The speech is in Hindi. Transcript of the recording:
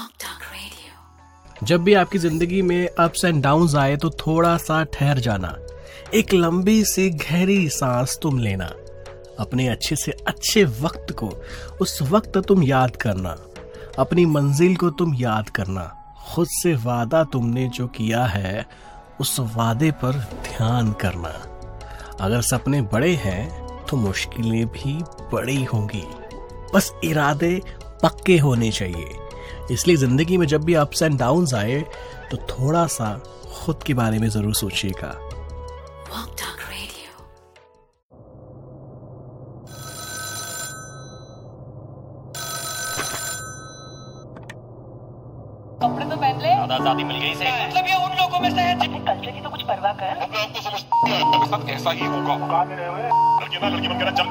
जब भी आपकी जिंदगी में अप्स एंड डाउन्स आए तो थोड़ा सा ठहर जाना, एक लंबी सी गहरी सांस तुम लेना, अपने अच्छे से अच्छे वक्त को उस वक्त तुम याद करना, अपनी मंजिल को तुम याद करना, खुद से वादा तुमने जो किया है उस वादे पर ध्यान करना। अगर सपने बड़े हैं तो मुश्किलें भी बड़ी होंगी, बस इरादे पक्के होने चाहिए। इसलिए जिंदगी में जब भी अप्स एंड डाउन्स आए तो थोड़ा सा खुद के बारे में जरूर सोचिएगा। कपड़े तो पहन ले, आजादी मिल गई से मतलब ये उन लोगों में से है कल्चर की तो कुछ परवाह कर। ऐसा ही होगा। लड़की बनकर चल